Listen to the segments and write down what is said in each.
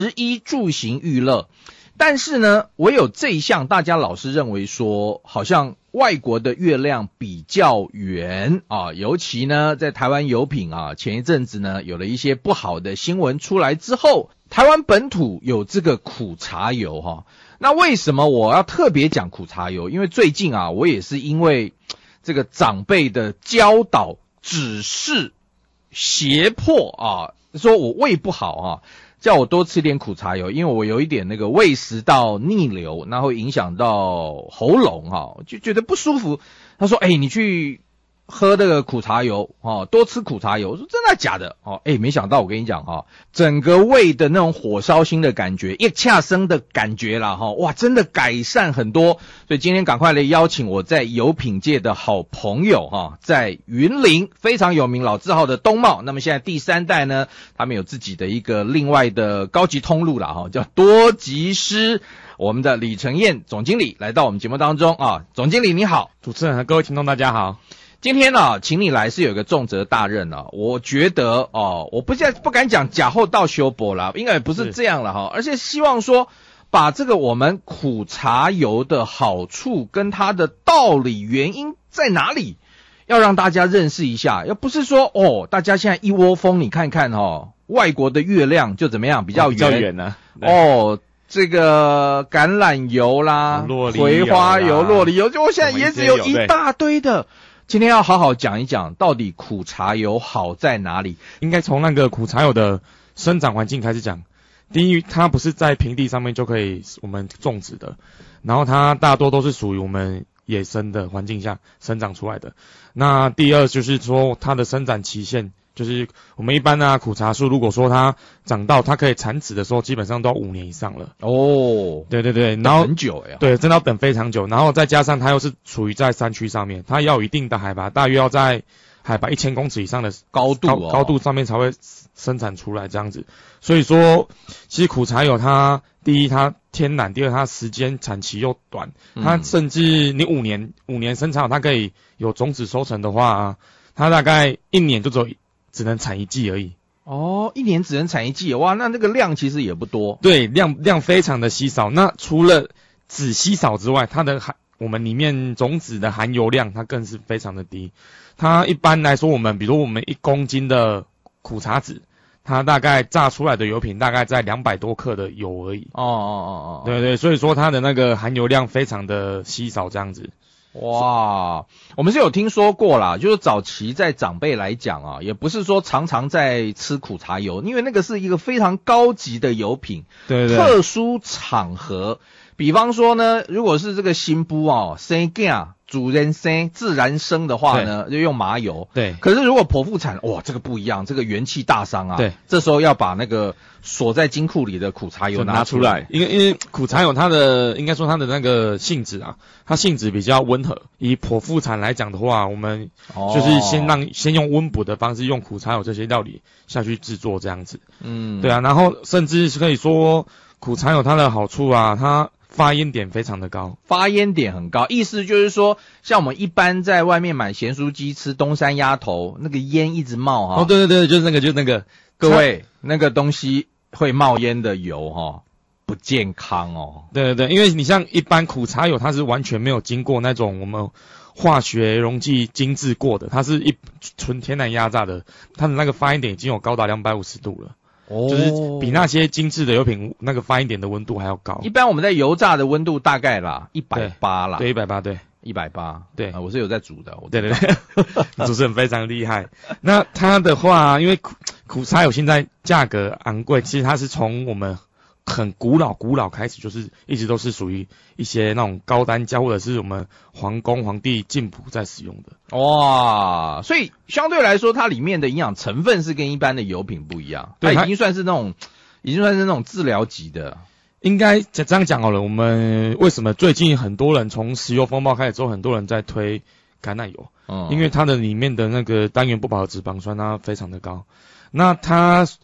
衣住行娱乐。但是呢，唯有这一项大家老是认为说好像外国的月亮比较圆啊，尤其呢在台湾油品啊，前一阵子呢有了一些不好的新闻出来之后，台湾本土有这个苦茶油哈。那为什么我要特别讲苦茶油？因为最近啊，我也是因为这个长辈的教导、指示、胁迫啊，说我胃不好啊，叫我多吃点苦茶油，因为我有一点那个胃食道逆流，那会影响到喉咙啊，就觉得不舒服。他说：“你去喝这个苦茶油哦，多吃苦茶油。”我说：“真的假的？”哦，没想到我跟你讲哈，整个胃的那种火烧心的感觉，一恰生的感觉啦哈，哇，真的改善很多。所以今天赶快来邀请我在油品界的好朋友哈，在云林非常有名老字号的东茂，那么现在第3代呢，他们有自己的一个另外的高级通路啦哈，叫多吉师。我们的李承彦总经理来到我们节目当中啊，总经理你好。 主持人和各位听众大家好。 今天呢，请你来是有一个重责大任啊，我觉得我不敢讲假后到修博啦，应该也不是这样了哈，而且希望说把这个我们苦茶油的好处跟它的道理原因在哪里，要让大家认识一下，要不是说大家现在一窝蜂，你看看外国的月亮就怎么样比较圆呢这个橄榄油啦、葵花油、洛梨油，就我现在也只有一大堆的。今天要好好讲一讲，到底苦茶油好在哪里？ 应该从那个苦茶油的生长环境开始讲。第一，它不是在平地上面就可以我们种植的，然后它大多都是属于我们野生的环境下生长出来的。那第二就是说它的生长期限，就是我们一般苦茶树，如果说它长到它可以产籽的时候，基本上都要5年以上了。对对对，然后很久对，真的要等非常久。然后再加上它又是处于在山区上面，它要有一定的海拔，大约要在海拔1000公尺以上的高度上面才会生产出来这样子。所以说，其实苦茶油它第一它天然，第二它时间产期又短，它甚至你5年生产好，它可以有种子收成的话，它大概1年就只能产1季而已。 1年只能产1季，哇，那个量其实也不多。 对，量非常的稀少。那除了籽稀少之外，它的我们里面种子的含油量它更是非常的低。它一般来说，比如我们1公斤的苦茶籽，它大概榨出来的油品大概在200多克的油而已。对对，所以说它的那个含油量非常的稀少这样子。 哇，我们是有听说过啦，就是早期在长辈来讲啊，也不是说常常在吃苦茶油，因为那个是一个非常高级的油品， 对对， 特殊场合，比方说呢，如果是这个新妇生囝主人生自然生的话呢，就用麻油。 对， 可是如果剖腹产，哇，这个不一样，这个元气大伤啊。 对， 这时候要把那个锁在金库里的苦茶油拿出来。 因为苦茶油它的应该说它的那个性质啊，它性质比较温和。以剖腹产来讲的话，我们就是先用温补的方式，用苦茶油这些料理下去制作这样子。对啊，然后甚至可以说苦茶油它的好处啊，它发烟点非常的高， 发烟点很高，意思就是说，像我们一般在外面买咸酥鸡吃东山鸭头，那个烟一直冒哈。 对对对，就是那个， 各位，那个东西会冒烟的油不健康哦。 对对对，因为你像一般苦茶油，它是完全没有经过那种我们化学溶剂精制过的，它是纯天然压榨的，它的那个发烟点已经有高达250度了。就是比那些精致的油品那个发烟点的温度还要高。 一般我们在油炸的温度大概啦180啦。 对，180，对 ，180。 对， 我是有在煮的。 对对对，主持人非常厉害。那它的话，因为苦茶油现在价格昂贵，其实它是从我们很古老开始，就是一直都是属于一些那种高单价或者是我们皇帝进补在使用的。 哇，所以相对来说，它里面的营养成分是跟一般的油品不一样，它已经算是那种治疗级的。 应该这样讲好了，我们为什么最近很多人从石油风暴开始之后，很多人在推橄榄油？因为它的里面的那个单元不饱和脂肪酸它非常的高，那它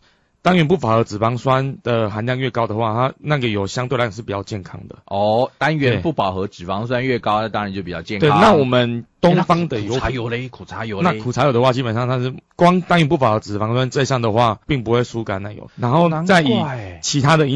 单元不饱和脂肪酸的含量越高的话，它那个油相对来讲是比较健康的。 哦，单元不饱和脂肪酸越高，那当然就比较健康。 对，那我们东方的油苦茶油嘞，苦茶油嘞。 那苦茶油的话，基本上它是光单元不饱和脂肪酸这项的话，并不会输橄榄油。然后再以其他的